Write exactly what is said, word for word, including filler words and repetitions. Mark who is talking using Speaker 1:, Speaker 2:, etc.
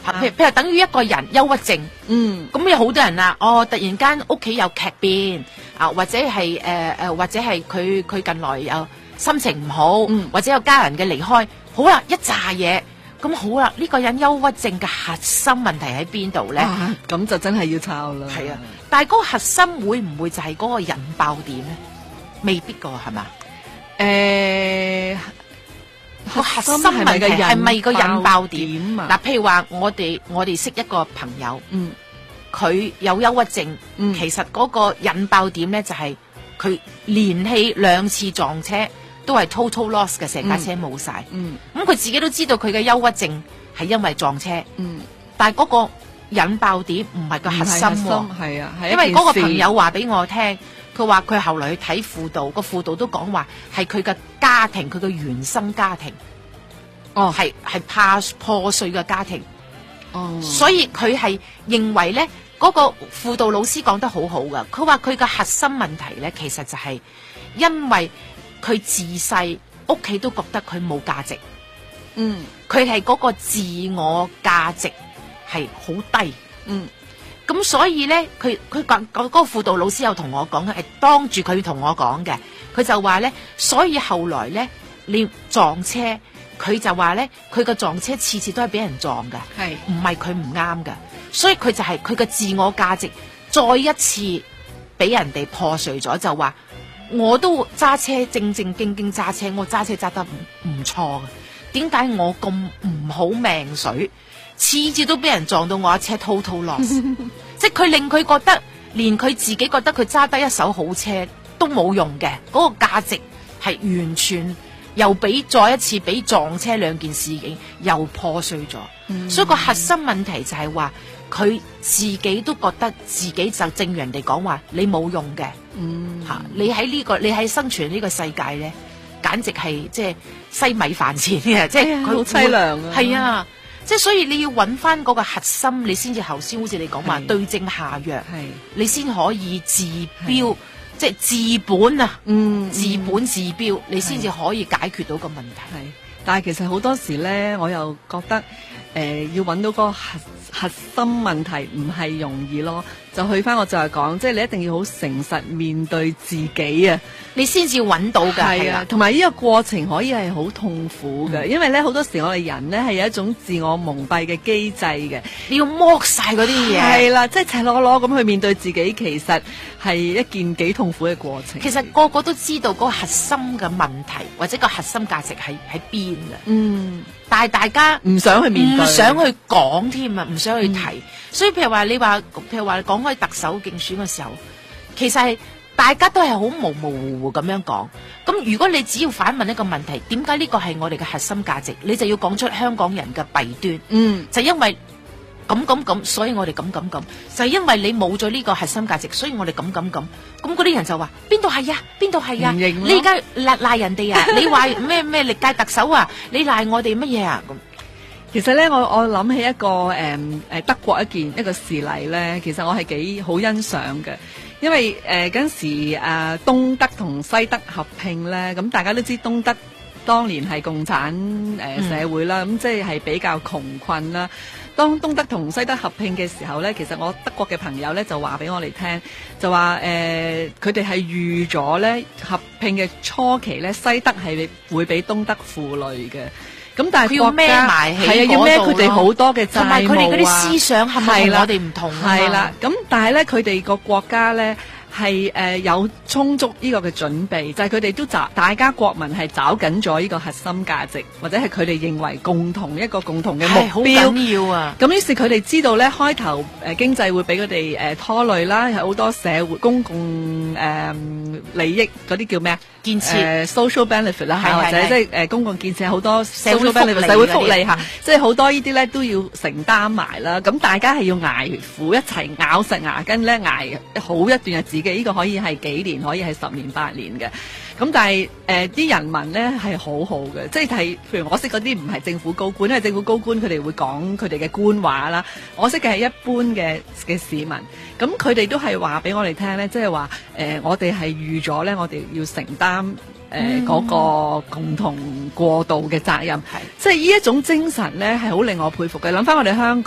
Speaker 1: 譬如譬如等於一個人憂鬱症，
Speaker 2: 嗯，
Speaker 1: 咁有好多人啊，哦，突然間屋企有劇變啊，或者係誒誒，或者係佢佢近來有心情唔好，
Speaker 2: 嗯
Speaker 1: 或者有家人嘅離開，好啦，一紮嘢，咁好啦，呢、這個人憂鬱症嘅核心問題喺邊度咧？
Speaker 2: 咁、啊、就真係要抄啦。
Speaker 1: 係啊，但係嗰個核心會唔會就係嗰個引爆點咧？未必噶，係嘛？誒、欸，個核心問題係咪個引爆點啊？嗱，譬如話我哋我哋識一個朋友，嗯，佢有憂鬱症，嗯，其實嗰個引爆點咧就係佢連續兩次撞車都係 total loss 嘅，成架車冇晒，嗯，咁、嗯、佢自己都知道佢嘅憂鬱症係因為撞車，嗯，但係嗰個引爆點唔係個核心喎，
Speaker 2: 係啊，
Speaker 1: 因為嗰個朋友話俾我聽。佢話佢後來去睇輔導，個輔導都講話係佢嘅家庭，佢嘅原生家庭，哦，係係怕破碎嘅家庭，哦，所以佢係認為咧，嗰個輔導老師講得好好噶。佢話佢嘅核心問題咧，其實就係因為佢自細屋企都覺得佢冇價值，嗯，佢係嗰個自我價值係好低，嗯。咁所以咧，佢佢講嗰個輔導老師有同我講嘅，係當住佢同我講嘅。佢就話咧，所以後來咧，你撞車，佢就話咧，佢個撞車次次都係俾人撞嘅，係唔係佢唔啱嘅？所以佢就係佢嘅自我價值再一次俾人哋破碎咗，就話我都揸車正正經經揸車，我揸車揸得唔唔錯嘅，點解我咁唔好命水？次次都俾人撞到我一車 total loss， 即係佢令佢覺得，連佢自己覺得佢揸得一手好車都冇用嘅，嗰、那個價值係完全又俾再一次俾撞車兩件事情又破碎咗，嗯、所以個核心問題就係話佢自己都覺得自己就正如人哋講話你冇用嘅，吓、嗯啊、你喺呢、這個你喺生存呢個世界咧，簡直係即係西米飯錢嘅，即係佢好凄涼啊，係啊。即係所以你要揾翻嗰個核心，你先至頭先好似你講話對症下藥，你先可以治標，即係治本啊，嗯，治本治標，你先至可以解決到個問題。
Speaker 2: 係，但係其實好多時咧，我又覺得誒、呃、要揾到嗰個核核心問題唔係容易咯。就去翻我就係講，即係你一定要好誠實面對自己啊，
Speaker 1: 你先至揾到㗎。
Speaker 2: 係啊，同埋呢個過程可以係好痛苦嘅、嗯，因為咧好多時我哋人咧係有一種自我蒙蔽嘅機制嘅，
Speaker 1: 你要剝晒嗰啲嘢。
Speaker 2: 係啦，即係赤裸裸咁去面對自己，其實係一件幾痛苦嘅過程。
Speaker 1: 其實個個都知道嗰個核心嘅問題或者個核心價值喺喺邊嘅。嗯，但係大家
Speaker 2: 唔想去面對，
Speaker 1: 唔想去講添啊，唔想去提。嗯、所以譬如話你話，譬如話講開特首競選嘅時候，其實係大家都係好模模糊糊咁樣講。咁如果你只要反問一個問題，點解呢個係我哋嘅核心價值？你就要講出香港人嘅弊端。嗯，就因為咁咁咁，所以我哋咁咁咁，就係因為你冇咗呢個核心價值，所以我哋咁咁咁。咁嗰啲人就話邊度係呀？邊度係呀？你而家賴賴人哋啊？你話咩咩歷屆特首啊？你賴我哋乜嘢啊？咁。
Speaker 2: 其實咧，我我諗起一個誒誒、呃、德國一件一個事例咧，其實我係幾好欣賞嘅，因為誒嗰陣時誒、呃、東德同西德合併咧，咁大家都知東德當年係共產誒、呃、社會啦，咁、嗯、即係係比較窮困啦。當東德同西德合併嘅時候咧，其實我德國嘅朋友咧就話俾我哋聽，就話誒佢哋係預咗咧合併嘅初期咧，西德係會俾東德負累嘅。咁但係國家係啊，要孭佢哋好多嘅債務啊，同埋佢哋嗰啲思想係咪同我哋唔同啊？係啦，咁但係咧，佢哋個國家咧係誒有充足呢個嘅準備，就係佢哋都找大家國民係找緊咗呢個核心價值，或者係佢哋認為共同一個共同嘅目標。好緊要啊！咁於是佢哋知道咧，開頭誒經濟會俾佢哋誒拖累啦，有好多社會公共誒、呃、利益嗰啲叫咩啊？建設誒、呃、social benefit 啦，或者即係誒公共建設好多 social benefit 社會福利嚇，即係好多呢啲咧都要承擔埋啦。咁大家係要捱苦一齊咬實牙根咧捱好一段日子嘅，呢、這個可以係幾年，可以係十年八年嘅。咁但係誒啲人民咧係好好嘅，即係係譬如我識嗰啲唔係政府高官，因為政府高官佢哋會講佢哋嘅官話啦。我識嘅係一般嘅嘅市民，咁佢哋都係話俾我哋聽咧，即係話誒我哋係預咗咧，我哋要承擔誒嗰、呃嗯那個共同過渡嘅責任，係即係呢一種精神咧係好令我佩服嘅。諗翻我哋香港。